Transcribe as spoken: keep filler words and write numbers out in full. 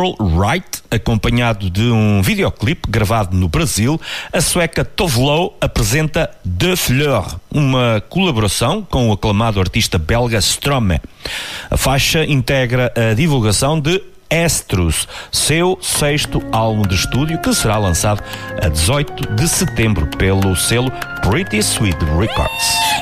All Right, acompanhado de um videoclipe gravado no Brasil, a sueca Tove Lo apresenta De Fleur, uma colaboração com o aclamado artista belga Stromae. A faixa integra a divulgação de Estrus, seu sexto álbum de estúdio, que será lançado a dezoito de setembro pelo selo Pretty Sweet Records.